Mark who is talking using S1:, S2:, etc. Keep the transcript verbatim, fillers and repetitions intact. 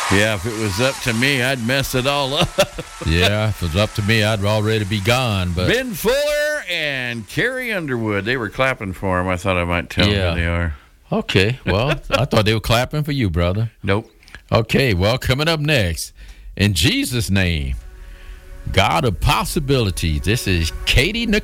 S1: Yeah, if it was up to me, I'd mess it all up.
S2: Yeah, if it was up to me, I'd already be gone. But
S1: Ben Fuller and Carrie Underwood, they were clapping for him. I thought I might tell
S2: Yeah.
S1: them who they are.
S2: Okay, well, I thought they were clapping for you, brother.
S1: Nope.
S2: Okay, well, coming up next, in Jesus' name, God of possibilities, this is Katie Nicole.